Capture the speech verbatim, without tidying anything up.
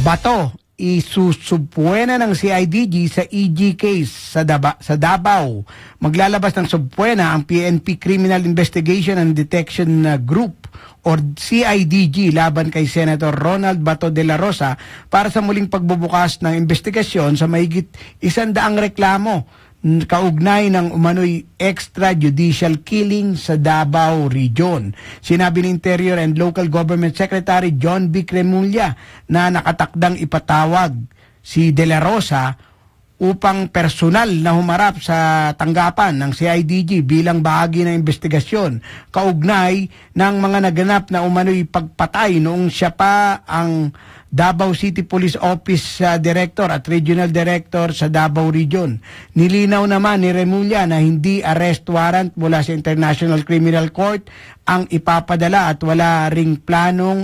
Bato, isusubpuena ng C I D G sa E G case sa, Daba, sa Davao. Maglalabas ng subpuena ang P N P Criminal Investigation and Detection Group or C I D G laban kay Senator Ronald Bato de la Rosa para sa muling pagbubukas ng investigasyon sa mahigit isandaang reklamo kaugnay ng umano'y extrajudicial killing sa Davao Region. Sinabi ni Interior and Local Government Secretary John B. Cremulya na nakatakdang ipatawag si De La Rosa upang personal na humarap sa tanggapan ng C I D G bilang bahagi ng investigasyon kaugnay ng mga naganap na umano'y pagpatay noong siya pa ang Davao City Police Office uh, Director at Regional Director sa Davao Region. Nilinaw naman ni Remulla na hindi arrest warrant mula sa International Criminal Court ang ipapadala at wala ring planong